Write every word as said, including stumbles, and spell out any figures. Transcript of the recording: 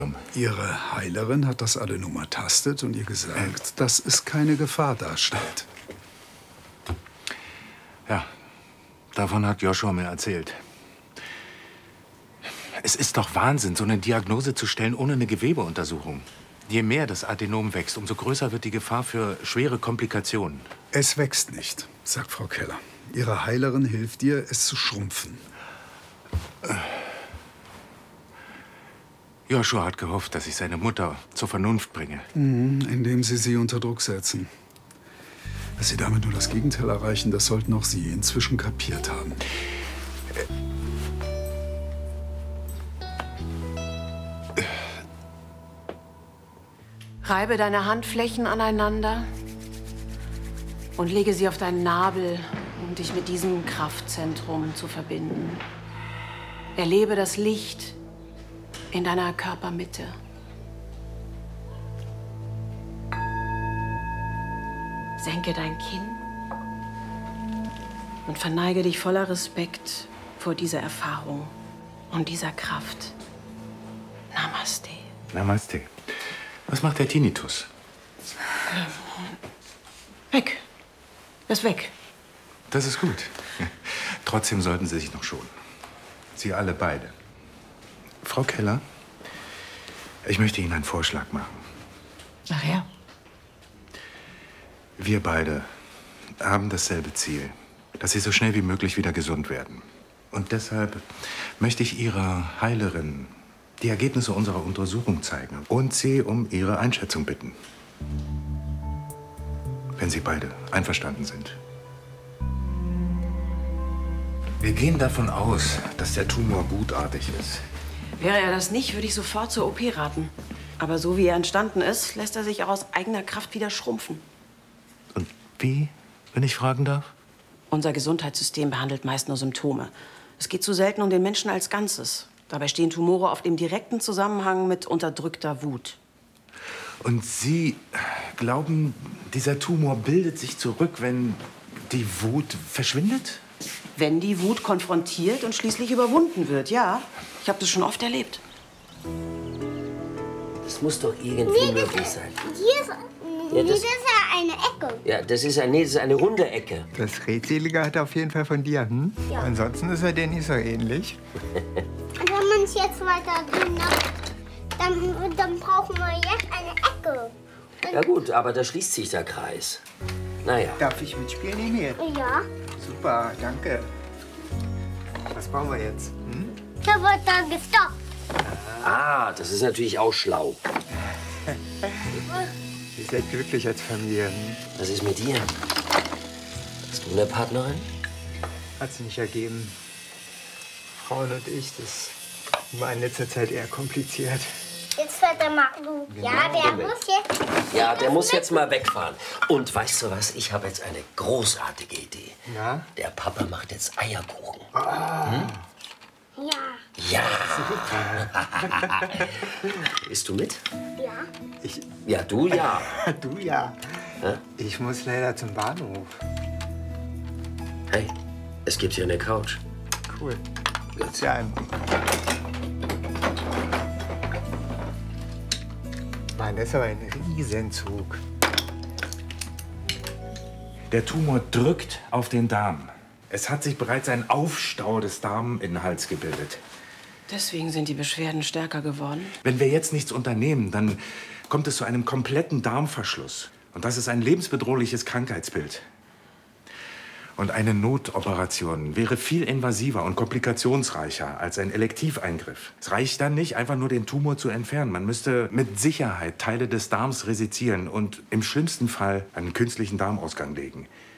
Ihre Heilerin hat das Adenom ertastet und ihr gesagt, dass es keine Gefahr darstellt. Ja, davon hat Joshua mir erzählt. Es ist doch Wahnsinn, so eine Diagnose zu stellen ohne eine Gewebeuntersuchung. Je mehr das Adenom wächst, umso größer wird die Gefahr für schwere Komplikationen. Es wächst nicht, sagt Frau Keller. Ihre Heilerin hilft ihr, es zu schrumpfen. Joshua hat gehofft, dass ich seine Mutter zur Vernunft bringe. Mhm, indem Sie sie unter Druck setzen. Dass Sie damit nur das Gegenteil erreichen, das sollten auch Sie inzwischen kapiert haben. Reibe deine Handflächen aneinander und lege sie auf deinen Nabel, um dich mit diesem Kraftzentrum zu verbinden. Erlebe das Licht in deiner Körpermitte. Senke dein Kinn und verneige dich voller Respekt vor dieser Erfahrung und dieser Kraft. Namaste. Namaste. Was macht der Tinnitus? Weg. Ist weg. Das ist gut. Trotzdem sollten Sie sich noch schonen. Sie alle beide. Frau Keller, ich möchte Ihnen einen Vorschlag machen. Ach ja. Wir beide haben dasselbe Ziel, dass Sie so schnell wie möglich wieder gesund werden. Und deshalb möchte ich Ihrer Heilerin die Ergebnisse unserer Untersuchung zeigen und Sie um Ihre Einschätzung bitten. Wenn Sie beide einverstanden sind. Wir gehen davon aus, dass der Tumor gutartig ist. Wäre er das nicht, würde ich sofort zur O P raten. Aber so wie er entstanden ist, lässt er sich auch aus eigener Kraft wieder schrumpfen. Und wie, wenn ich fragen darf? Unser Gesundheitssystem behandelt meist nur Symptome. Es geht zu selten um den Menschen als Ganzes. Dabei stehen Tumore oft im direkten Zusammenhang mit unterdrückter Wut. Und Sie glauben, dieser Tumor bildet sich zurück, wenn die Wut verschwindet? Wenn die Wut konfrontiert und schließlich überwunden wird, ja. Ich habe das schon oft erlebt. Das muss doch irgendwie nee, möglich sein. Hier ist, Ja, nee, das- das ist ja eine Ecke. Ja, das ist, ein, nee, das ist eine runde Ecke. Das Redselige hat er auf jeden Fall von dir, hm? Ja. Ansonsten ist er dir nicht so ähnlich. Und wenn man es jetzt weiter drin macht, dann, dann brauchen wir jetzt eine Ecke. Und Ja gut, aber da schließt sich der Kreis. Naja. Darf ich mitspielen, Emil? ja, Super, danke. Was brauchen wir jetzt? Hm? da wird dann gestoppt. Ah, das ist natürlich auch schlau. Ihr seid glücklich als Familie. Hm? Was ist mit dir? Hast du eine Partnerin? Hat sich nicht ergeben. Frauen und ich, das war in letzter Zeit eher kompliziert. Jetzt fährt der Maru. Ja, der Moment. muss jetzt. Ja, der muss jetzt mal wegfahren. Und weißt du was? Ich habe jetzt eine großartige Idee. Na? Der Papa macht jetzt Eierkuchen. Ja. Ja. Bist du mit? Ja. Ich, Ja, du ja. du ja. Hä? Ich muss leider zum Bahnhof. Hey, es gibt hier eine Couch. Cool. Setz dir ein. Mann, das ist aber ein Riesenzug. Der Tumor drückt auf den Darm. Es hat sich bereits ein Aufstau des Darminhalts gebildet. Deswegen sind die Beschwerden stärker geworden. Wenn wir jetzt nichts unternehmen, dann kommt es zu einem kompletten Darmverschluss. Und das ist ein lebensbedrohliches Krankheitsbild. Und eine Notoperation wäre viel invasiver und komplikationsreicher als ein Elektiveingriff. Es reicht dann nicht, einfach nur den Tumor zu entfernen. Man müsste mit Sicherheit Teile des Darms resizieren und im schlimmsten Fall einen künstlichen Darmausgang legen.